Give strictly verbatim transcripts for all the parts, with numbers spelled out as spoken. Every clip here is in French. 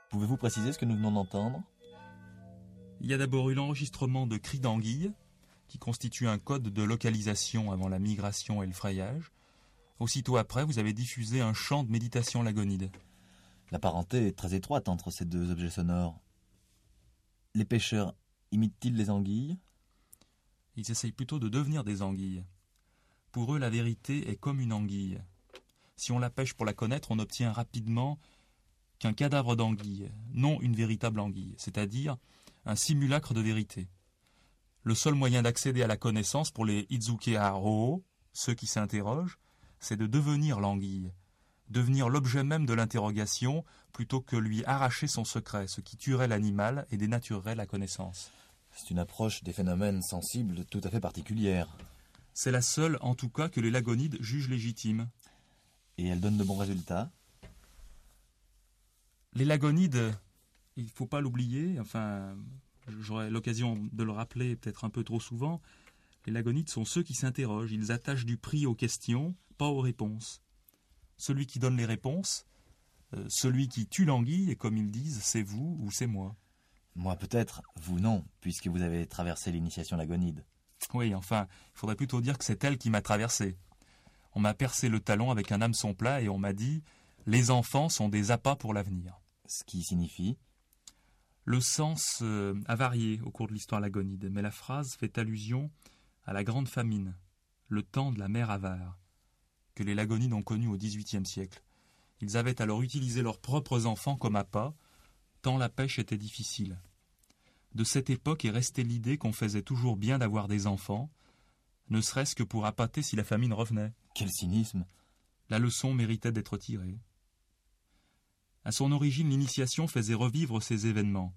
Pouvez-vous préciser ce que nous venons d'entendre ? Il y a d'abord eu l'enregistrement de cris d'anguille, qui constitue un code de localisation avant la migration et le frayage. Aussitôt après, vous avez diffusé un chant de méditation lagonide. La parenté est très étroite entre ces deux objets sonores. Les pêcheurs imitent-ils les anguilles ? Ils essayent plutôt de devenir des anguilles. Pour eux, la vérité est comme une anguille. Si on la pêche pour la connaître, on obtient rapidement qu'un cadavre d'anguille, non une véritable anguille, c'est-à-dire un simulacre de vérité. Le seul moyen d'accéder à la connaissance pour les Izuke Haro, ceux qui s'interrogent, c'est de devenir l'anguille, devenir l'objet même de l'interrogation plutôt que lui arracher son secret, ce qui tuerait l'animal et dénaturerait la connaissance. C'est une approche des phénomènes sensibles tout à fait particulière. C'est la seule, en tout cas, que les lagonides jugent légitime. Et elle donne de bons résultats ? Les lagonides, il ne faut pas l'oublier, enfin, j'aurai l'occasion de le rappeler peut-être un peu trop souvent, les lagonides sont ceux qui s'interrogent, ils attachent du prix aux questions, pas aux réponses. Celui qui donne les réponses, euh, celui qui tue l'anguille, et comme ils disent, c'est vous ou c'est moi. Moi peut-être, vous non, puisque vous avez traversé l'initiation lagonide. Oui, enfin, il faudrait plutôt dire que c'est elle qui m'a traversé. On m'a percé le talon avec un hameçon plat et on m'a dit « Les enfants sont des appâts pour l'avenir ». Ce qui signifie ? Le sens euh, a varié au cours de l'histoire lagonide, mais la phrase fait allusion à la grande famine, le temps de la mer avare, que les lagonides ont connu au dix-huitième siècle. Ils avaient alors utilisé leurs propres enfants comme appâts, tant la pêche était difficile. De cette époque est restée l'idée qu'on faisait toujours bien d'avoir des enfants, ne serait-ce que pour appâter si la famine revenait. Quel cynisme ! La leçon méritait d'être tirée. À son origine, l'initiation faisait revivre ces événements.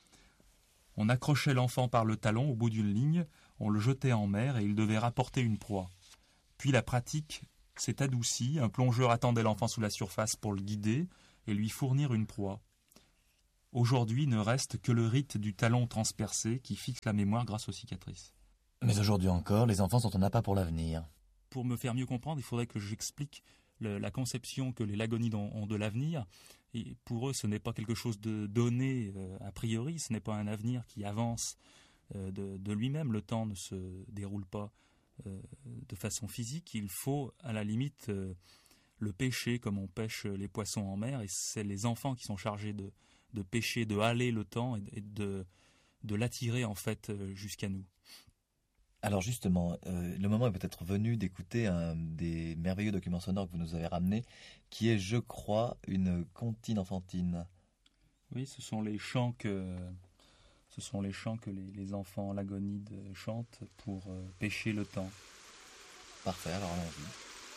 On accrochait l'enfant par le talon au bout d'une ligne, on le jetait en mer et il devait rapporter une proie. Puis la pratique s'est adoucie, un plongeur attendait l'enfant sous la surface pour le guider et lui fournir une proie. Aujourd'hui ne reste que le rite du talon transpercé qui fixe la mémoire grâce aux cicatrices. Mais aujourd'hui encore, les enfants sont en appât pour l'avenir. Pour me faire mieux comprendre, il faudrait que j'explique le, la conception que les lagonides ont, ont de l'avenir. Et pour eux, ce n'est pas quelque chose de donné euh, a priori, ce n'est pas un avenir qui avance euh, de, de lui-même. Le temps ne se déroule pas euh, de façon physique. Il faut, à la limite, euh, le pêcher comme on pêche les poissons en mer. Et c'est les enfants qui sont chargés de, de pêcher, de haler le temps et, et de, de l'attirer en fait jusqu'à nous. Alors justement, euh, le moment est peut-être venu d'écouter un des merveilleux documents sonores que vous nous avez ramenés, qui est, je crois, une comptine enfantine. Oui, ce sont les chants que, ce sont les chants que les, les enfants lagonides chantent pour euh, pêcher le temps. Parfait, alors allons-y.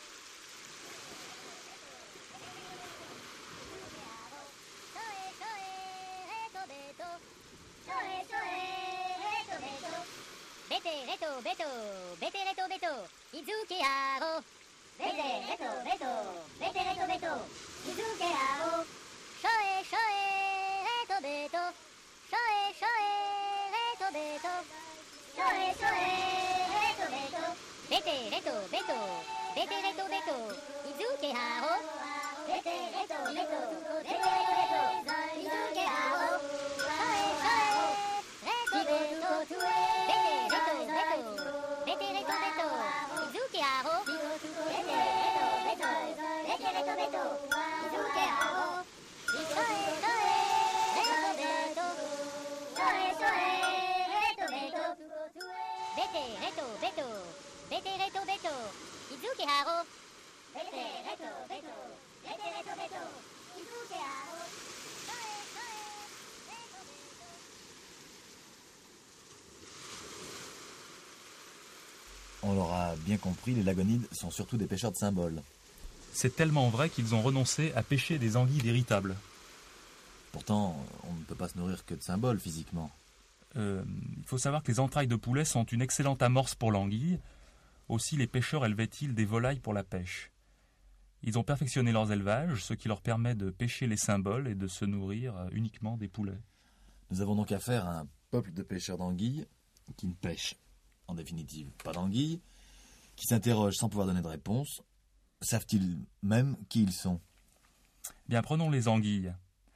Bete reto beto, bete reto beto, Izuke Haro. Bete reto beto, bete reto beto, Izuke Haro. Shoe shoe reto beto, shoe shoe reto beto, shoe shoe reto beto. Bete reto beto, bete reto beto, Izuke Haro. Bete reto beto, bete reto beto, Izuke Haro. Shoe shoe reto beto, Bete reto beto, Izuke Haro. Bete reto beto, bete reto beto, Izuke Haro. Shoe shoe reto beto, shoe shoe reto beto. Bete reto beto, bete reto beto, Izuke Haro. Bete reto beto, bete reto beto, Izuke Haro. Shoe shoe reto beto. On l'aura bien compris, les lagonides sont surtout des pêcheurs de symboles. C'est tellement vrai qu'ils ont renoncé à pêcher des anguilles véritables. Pourtant, on ne peut pas se nourrir que de symboles physiquement. Euh, il faut savoir que les entrailles de poulet sont une excellente amorce pour l'anguille. Aussi les pêcheurs élevaient-ils des volailles pour la pêche. Ils ont perfectionné leurs élevages, ce qui leur permet de pêcher les symboles et de se nourrir uniquement des poulets. Nous avons donc affaire à un peuple de pêcheurs d'anguilles qui ne pêchent, en définitive, pas d'anguilles, qui s'interrogent sans pouvoir donner de réponse. Savent-ils même qui ils sont ? Bien, prenons les anguilles.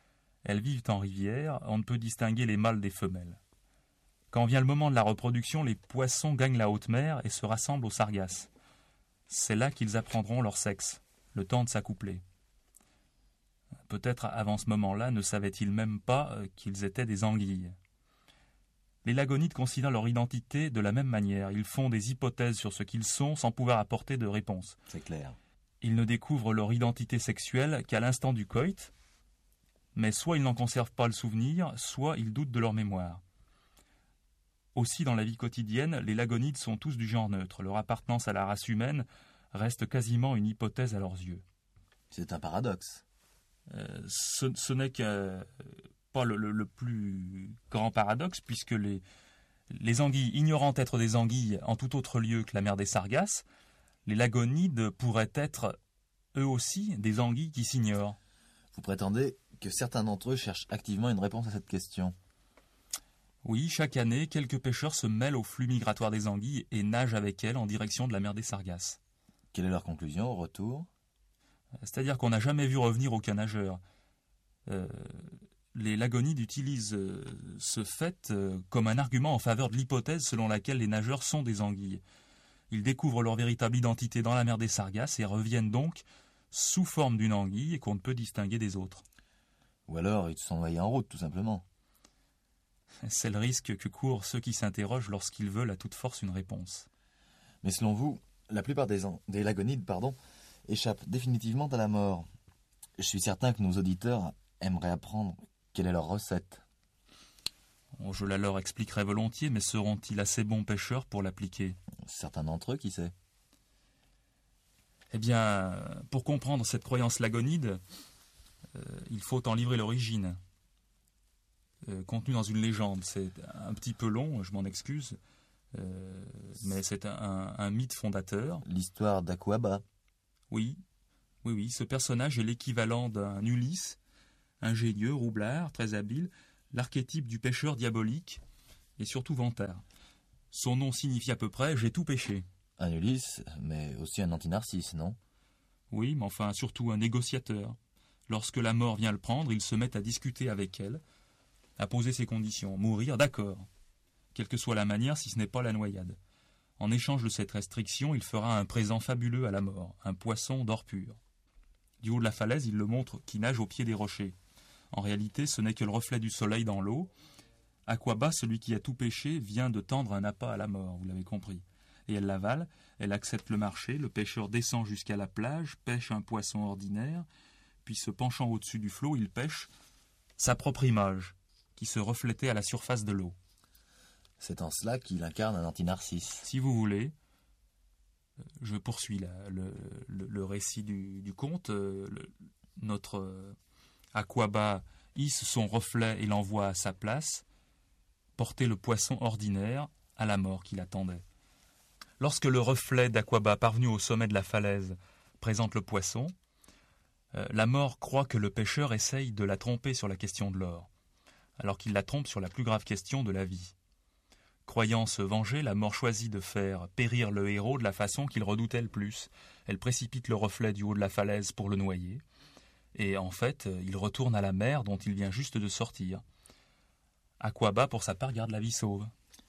Elles vivent en rivière, on ne peut distinguer les mâles des femelles. Quand vient le moment de la reproduction, les poissons gagnent la haute mer et se rassemblent aux sargasses. C'est là qu'ils apprendront leur sexe, le temps de s'accoupler. Peut-être avant ce moment-là ne savaient-ils même pas qu'ils étaient des anguilles. Les lagonides considèrent leur identité de la même manière. Ils font des hypothèses sur ce qu'ils sont sans pouvoir apporter de réponse. C'est clair. Ils ne découvrent leur identité sexuelle qu'à l'instant du coït, mais soit ils n'en conservent pas le souvenir, soit ils doutent de leur mémoire. Aussi, dans la vie quotidienne, les lagonides sont tous du genre neutre. Leur appartenance à la race humaine reste quasiment une hypothèse à leurs yeux. C'est un paradoxe. Euh, ce, ce n'est que, pas le, le, le plus grand paradoxe, puisque les, les anguilles, ignorant être des anguilles en tout autre lieu que la mer des Sargasses, les lagonides pourraient être, eux aussi, des anguilles qui s'ignorent. Vous prétendez que certains d'entre eux cherchent activement une réponse à cette question. Oui, chaque année, quelques pêcheurs se mêlent au flux migratoire des anguilles et nagent avec elles en direction de la mer des Sargasses. Quelle est leur conclusion au retour ? C'est-à-dire qu'on n'a jamais vu revenir aucun nageur. Euh, les lagonides utilisent euh, ce fait euh, comme un argument en faveur de l'hypothèse selon laquelle les nageurs sont des anguilles. Ils découvrent leur véritable identité dans la mer des Sargasses et reviennent donc sous forme d'une anguille qu'on ne peut distinguer des autres. Ou alors ils se sont noyés en route, tout simplement. C'est le risque que courent ceux qui s'interrogent lorsqu'ils veulent à toute force une réponse. Mais selon vous, la plupart des, an- des lagonides pardon, échappent définitivement à la mort. Je suis certain que nos auditeurs aimeraient apprendre quelle est leur recette. Oh, je la leur expliquerai volontiers, mais seront-ils assez bons pêcheurs pour l'appliquer ? Certains d'entre eux, qui sait ? Eh bien, pour comprendre cette croyance lagonide, euh, il faut en livrer l'origine. Euh, contenu dans une légende. C'est un petit peu long, je m'en excuse, euh, mais c'est un, un mythe fondateur. L'histoire d'Aquaba. Oui, oui, oui, ce personnage est l'équivalent d'un Ulysse, ingénieux, roublard, très habile, l'archétype du pêcheur diabolique et surtout vantard. Son nom signifie à peu près « j'ai tout pêché ». Un Ulysse, mais aussi un anti-Narcisse, non ? Oui, mais enfin surtout un négociateur. Lorsque la mort vient le prendre, il se met à discuter avec elle, à poser ses conditions. Mourir, d'accord. Quelle que soit la manière, si ce n'est pas la noyade. En échange de cette restriction, il fera un présent fabuleux à la mort, un poisson d'or pur. Du haut de la falaise, il le montre qui nage au pied des rochers. En réalité, ce n'est que le reflet du soleil dans l'eau. Aquaba, celui qui a tout pêché, vient de tendre un appât à la mort, vous l'avez compris. Et elle l'avale, elle accepte le marché, le pêcheur descend jusqu'à la plage, pêche un poisson ordinaire, puis se penchant au-dessus du flot, il pêche sa propre image, qui se reflétait à la surface de l'eau. C'est en cela qu'il incarne un anti-Narcisse. Si vous voulez, je poursuis la, le, le, le récit du, du conte. Le, notre euh, Aquaba hisse son reflet et l'envoie à sa place, porter le poisson ordinaire à la mort qui l'attendait. Lorsque le reflet d'Aquaba, parvenu au sommet de la falaise, présente le poisson, euh, la mort croit que le pêcheur essaye de la tromper sur la question de l'or, alors qu'il la trompe sur la plus grave question de la vie. Croyant se venger, la mort choisit de faire périr le héros de la façon qu'il redoutait le plus. Elle précipite le reflet du haut de la falaise pour le noyer, et en fait, il retourne à la mer dont il vient juste de sortir. Aquaba, pour sa part, garde la vie sauve.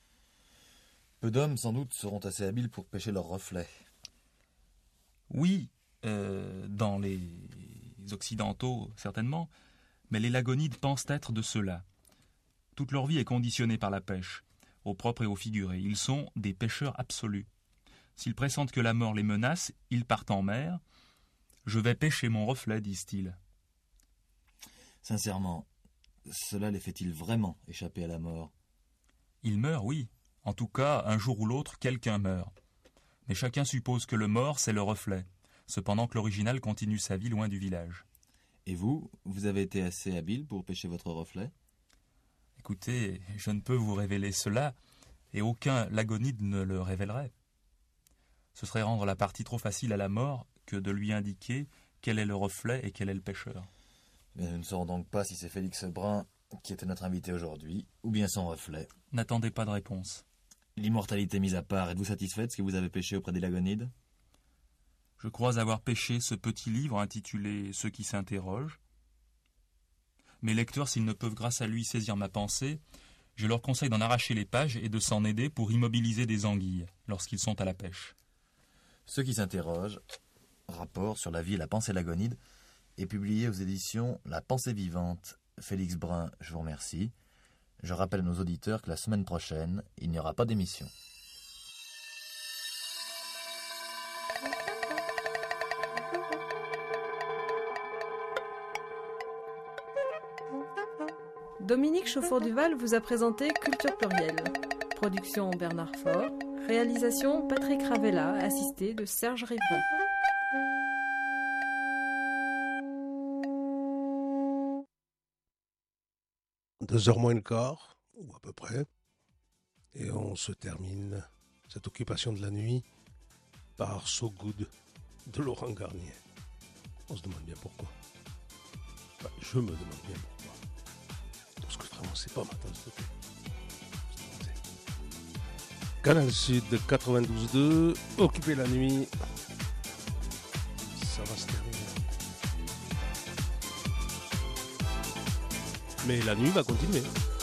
Peu d'hommes, sans doute, seront assez habiles pour pêcher leur reflet. Oui, euh, dans les occidentaux, certainement, mais les lagonides pensent être de ceux-là. Toute leur vie est conditionnée par la pêche, au propre et au figuré. Ils sont des pêcheurs absolus. S'ils pressentent que la mort les menace, ils partent en mer. « Je vais pêcher mon reflet », disent-ils. Sincèrement, cela les fait-il vraiment échapper à la mort ? Ils meurent, oui. En tout cas, un jour ou l'autre, quelqu'un meurt. Mais chacun suppose que le mort, c'est le reflet, cependant que l'original continue sa vie loin du village. Et vous, vous avez été assez habile pour pêcher votre reflet ? Écoutez, je ne peux vous révéler cela, et aucun lagonide ne le révélerait. Ce serait rendre la partie trop facile à la mort que de lui indiquer quel est le reflet et quel est le pêcheur. Mais nous ne saurons donc pas si c'est Félix Brun qui était notre invité aujourd'hui, ou bien son reflet. N'attendez pas de réponse. L'immortalité mise à part, êtes-vous satisfait de ce que vous avez pêché auprès des lagonides ? Je crois avoir pêché ce petit livre intitulé « Ceux qui s'interrogent ». Mes lecteurs, s'ils ne peuvent grâce à lui saisir ma pensée, je leur conseille d'en arracher les pages et de s'en aider pour immobiliser des anguilles lorsqu'ils sont à la pêche. Ceux qui s'interrogent, rapport sur la vie et la pensée lagonide, est publié aux éditions La Pensée Vivante. Félix Brun, je vous remercie. Je rappelle à nos auditeurs que la semaine prochaine, il n'y aura pas d'émission. Dominique Chauffour-Duval vous a présenté Culture Plurielle. Production Bernard Faure. Réalisation Patrick Ravella, assisté de Serge Rivron. Deux heures moins le quart, ou à peu près, et on se termine cette occupation de la nuit par So Good de Laurent Garnier. On se demande bien pourquoi. Enfin, je me demande bien pourquoi. Parce que vraiment, c'est pas ma tasse de thé. Canal Sud quatre-vingt-douze deux, occuper la nuit. Ça va se terminer. Mais la nuit va continuer.